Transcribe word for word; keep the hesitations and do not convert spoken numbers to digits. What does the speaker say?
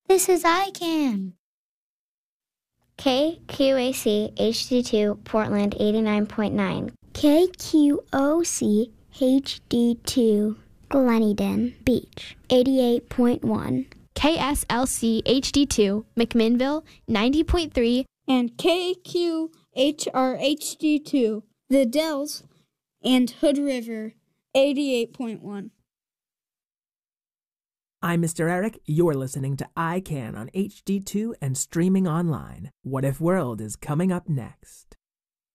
This is iCan. K Q A C H D two Portland eighty-nine point nine. K Q O C H D two Gleneden Beach eighty-eight point one. K S L C H D two McMinnville ninety point three. And K Q H R H D two The Dells and Hood River eighty-eight point one. I'm Mister Eric. You're listening to iCan on H D two and streaming online. What If World is coming up next.